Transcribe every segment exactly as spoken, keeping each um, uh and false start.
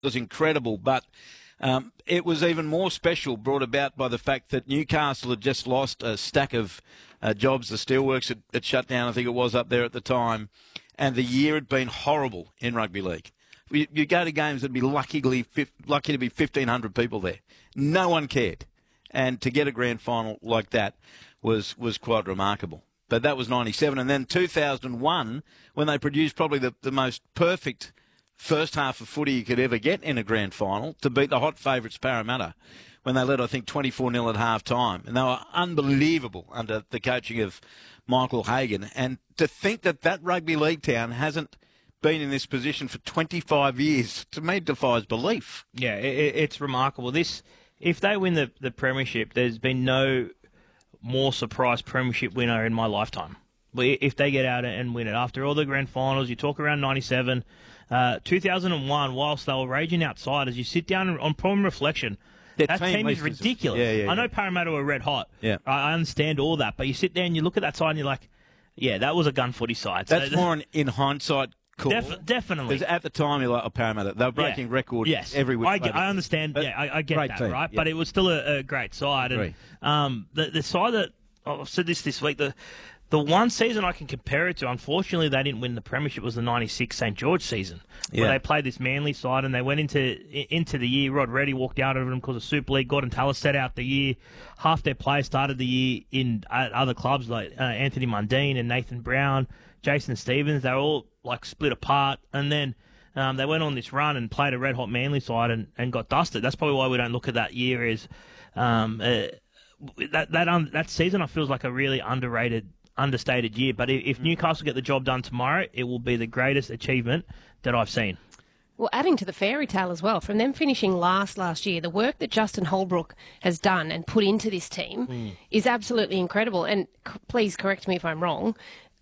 was incredible, but um, it was even more special, brought about by the fact that Newcastle had just lost a stack of uh, jobs. The steelworks had, had shut down, I think it was, up there at the time, and the year had been horrible in rugby league. You, you go to games, there'd be luckily, lucky to be fifteen hundred people there. No one cared. And to get a grand final like that was, was quite remarkable. But that was ninety-seven. And then two thousand one, when they produced probably the, the most perfect first half of footy you could ever get in a grand final to beat the hot favourites Parramatta when they led, I think, twenty-four nil at half-time. And they were unbelievable under the coaching of Michael Hagan. And to think that that rugby league town hasn't been in this position for twenty-five years, to me, defies belief. Yeah, it, it's remarkable. This, if they win the, the premiership, there's been no more surprise premiership winner in my lifetime. If they get out and win it. After all the grand finals, you talk around ninety-seven, uh, two thousand one, whilst they were raging outsiders, you sit down and on prompt reflection, Their that team, team is ridiculous. Yeah, yeah, I know yeah. Parramatta were red hot. Yeah. I understand all that, but you sit there and you look at that side and you're like, yeah, that was a gun footy side. That's so, more an in hindsight call. Def- definitely. Because at the time, you're like, oh, Parramatta, they were breaking yeah. records yes. every week. I, I understand. But yeah, I, I get that, team. right? Yeah. But it was still a, a great side. And um, the, the side that, I've said this this week, the the one season I can compare it to, unfortunately, they didn't win the premiership, was the ninety-six St George season, where yeah. they played this Manly side and they went into into the year. Rod Reddy walked out of them because of Super League. Gordon Tallis set out the year. Half their players started the year in at other clubs like uh, Anthony Mundine and Nathan Brown, Jason Stevens. They were all like split apart, and then um, they went on this run and played a red hot Manly side and, and got dusted. That's probably why we don't look at that year as um, uh, that that um, that season. I feels like a really underrated. understated year, but if Newcastle get the job done tomorrow, it will be the greatest achievement that I've seen. Well, adding to the fairy tale as well, from them finishing last last year, the work that Justin Holbrook has done and put into this team mm. is absolutely incredible. And c- please correct me if I'm wrong,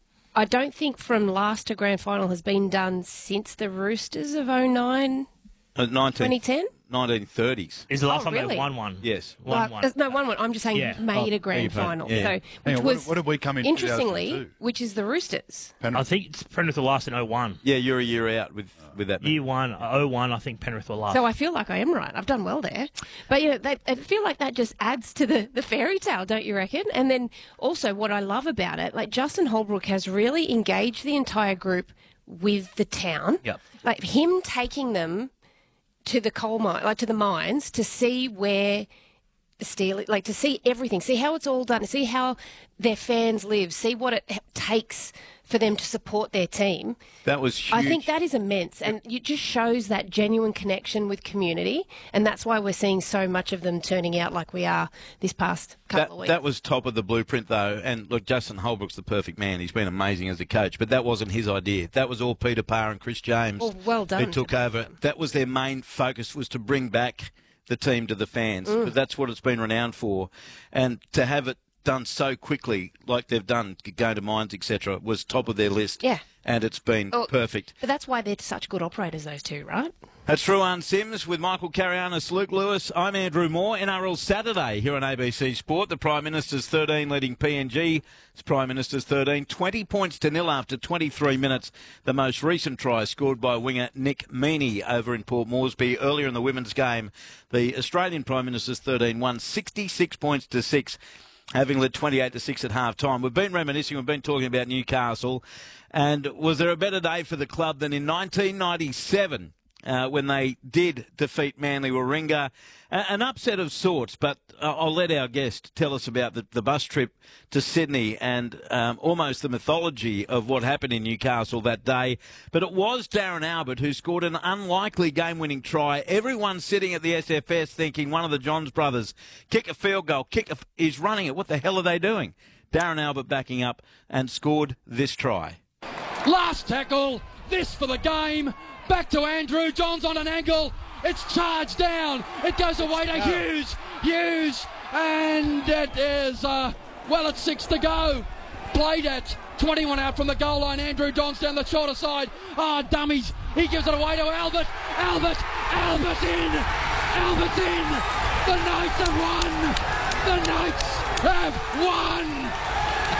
I don't think from last to grand final has been done since the Roosters of oh nine, uh, twenty ten? nineteen thirties. Is the last oh, time really? they won one? Yes. One, well, one. No, one one. I'm just saying yeah. made oh, a grand final. Yeah. So, which on, was, what, what did we come in interestingly, which is the Roosters. Penrith. I think it's Penrith were last in oh one. Yeah, you're a year out with, with that. Year one, oh one, I think Penrith were last. So I feel like I am right. I've done well there. But, you know, they, I feel like that just adds to the, the fairy tale, don't you reckon? And then also what I love about it, like Justin Holbrook has really engaged the entire group with the town. Yep. Like him taking them to the coal mine, like to the mines, to see where the steel, like to see everything, see how it's all done, see how their fans live, see what it takes for them to support their team. That was huge. I think that is immense, and it just shows that genuine connection with community, and that's why we're seeing so much of them turning out like we are this past couple that, of weeks. That was top of the blueprint, though, and look, Justin Holbrook's the perfect man. He's been amazing as a coach, but that wasn't his idea. That was all Peter Parr and Chris James well, well done who took over. That was their main focus, was to bring back the team to the fans. Mm. But that's what it's been renowned for, and to have it done so quickly, like they've done, going to mines, et cetera, was top of their list. Yeah. And it's been oh, perfect. But that's why they're such good operators, those two, right? That's Ruan Sims with Michael Carianis, Luke Lewis. I'm Andrew Moore. N R L Saturday here on A B C Sport. The Prime Minister's thirteen leading P N G. It's Prime Minister's thirteen. twenty points to nil after twenty-three minutes. The most recent try scored by winger Nick Meaney over in Port Moresby. Earlier in the women's game, the Australian Prime Minister's thirteen won sixty-six points to six. Having led twenty-eight to six at half-time. We've been reminiscing, we've been talking about Newcastle, and was there a better day for the club than in nineteen ninety-seven uh, when they did defeat Manly Warringah? Uh, an upset of sorts, but uh, I'll let our guest tell us about the, the bus trip to Sydney and um, almost the mythology of what happened in Newcastle that day. But it was Darren Albert who scored an unlikely game-winning try. Everyone sitting at the S F S thinking one of the Johns brothers kick a field goal, kick a, is running it. What the hell are they doing? Darren Albert backing up and scored this try. Last tackle, this for the game. Back to Andrew Johns on an angle. It's charged down. It goes away to Hughes. Hughes. And it is, uh, well, it's six to go. Played at twenty-one out from the goal line. Andrew Johns down the shorter side. Ah, oh, dummies. He gives it away to Albert. Albert. Albert in. Albert in. The Knights have won. The Knights have won.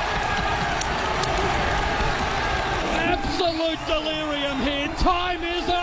Absolute delirium here. Time is